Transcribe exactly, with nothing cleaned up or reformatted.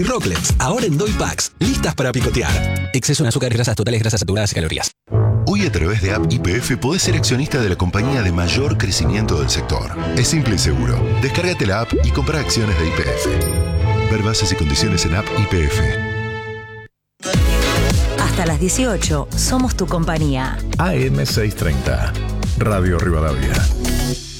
Rocklets, ahora en Doy Packs, listas para picotear. Exceso en azúcar, grasas totales, grasas saturadas y calorías. Hoy a través de App Y P F podés ser accionista de la compañía de mayor crecimiento del sector. Es simple y seguro. Descárgate la app y compra acciones de Y P F. Ver bases y condiciones en App Y P F. Hasta las dieciocho, somos tu compañía. A M seiscientos treinta, Radio Rivadavia.